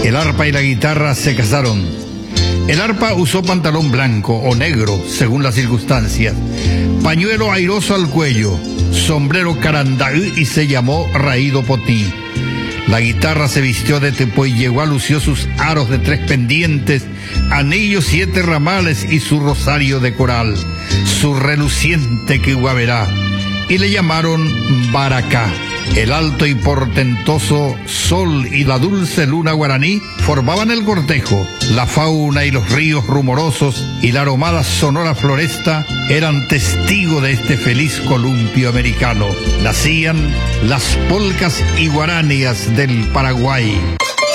El arpa y la guitarra se casaron. El arpa usó pantalón blanco o negro, según las circunstancias, pañuelo airoso al cuello, sombrero carandaí y se llamó raído potí. La guitarra se vistió de tepoy, llegó a lució sus aros de 3 pendientes, anillos 7 ramales y su rosario de coral, su reluciente quihuaverá, y le llamaron Baracá. El alto y portentoso sol y la dulce luna guaraní formaban el cortejo. La fauna y los ríos rumorosos y la aromada sonora floresta eran testigo de este feliz columpio americano. Nacían las polcas y guaranías del Paraguay.